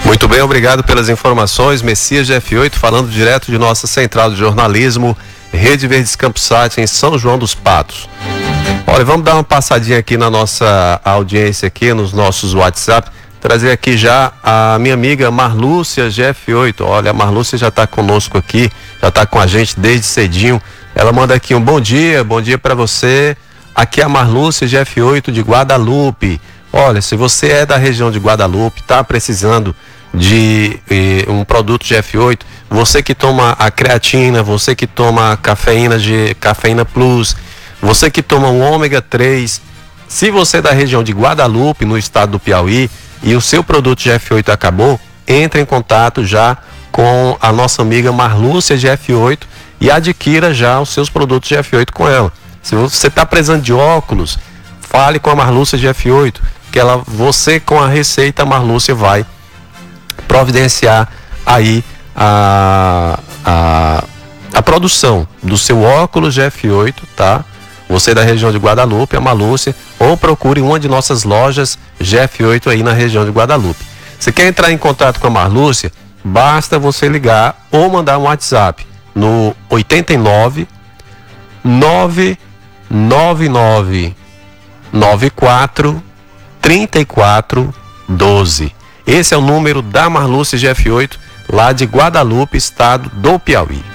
Muito bem, obrigado pelas informações. Messias de F8 falando direto de nossa central de jornalismo, Rede Verdes Campsat, em São João dos Patos. Olha, vamos dar uma passadinha aqui na nossa audiência aqui, nos nossos WhatsApp, trazer aqui já a minha amiga Marlúcia GF8. Olha, a Marlúcia já está conosco aqui, já está com a gente desde cedinho. Ela manda aqui um bom dia para você. Aqui é a Marlúcia GF8 de Guadalupe. Olha, se você é da região de Guadalupe, está precisando de um produto GF8, você que toma a creatina, você que toma a cafeína plus, você que toma o ômega 3, se você é da região de Guadalupe, no estado do Piauí, e o seu produto GF8 acabou, entre em contato já com a nossa amiga Marlúcia GF8 e adquira já os seus produtos GF8 com ela. Se você está precisando de óculos, fale com a Marlúcia GF8, que você com a receita, a Marlúcia vai providenciar aí a produção do seu óculos GF8, tá? Você da região de Guadalupe, a Marlúcia, ou procure uma de nossas lojas GF8 aí na região de Guadalupe. Se quer entrar em contato com a Marlúcia, basta você ligar ou mandar um WhatsApp no 89 999 94 34 12. Esse é o número da Marlúcia GF8, lá de Guadalupe, estado do Piauí.